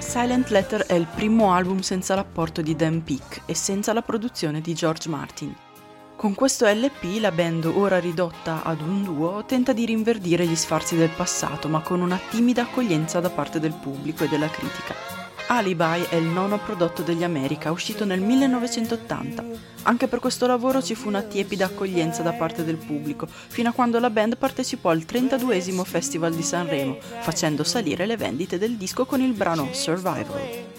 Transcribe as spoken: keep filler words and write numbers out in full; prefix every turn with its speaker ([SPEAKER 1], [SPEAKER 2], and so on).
[SPEAKER 1] Silent Letter è il primo album senza l'apporto di Dan Peake e senza la produzione di George Martin. Con questo L P la band, ora ridotta ad un duo, tenta di rinverdire gli sfarzi del passato, ma con una timida accoglienza da parte del pubblico e della critica. Alibi è il nono prodotto degli America, uscito nel millenovecentottanta. Anche per questo lavoro ci fu una tiepida accoglienza da parte del pubblico, fino a quando la band partecipò al trentaduesimo Festival di Sanremo, facendo salire le vendite del disco con il brano Survival.